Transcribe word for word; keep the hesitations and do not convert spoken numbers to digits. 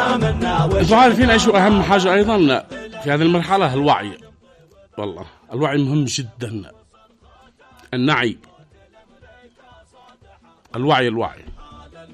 انتوا عارفين ايش اهم حاجة ايضا في هذه المرحلة؟ الوعي. والله الوعي مهم جدا. النعي، الوعي الوعي